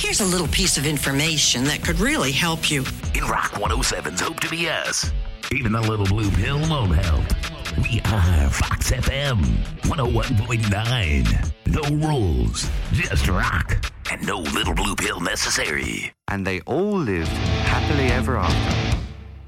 Here's a little piece of information that could really help you. In Rock 107's Hope to Be Us, even the little blue pill won't help. We are Fox FM 101.9. No rules, just rock, and no little blue pill necessary. And they all lived happily ever after.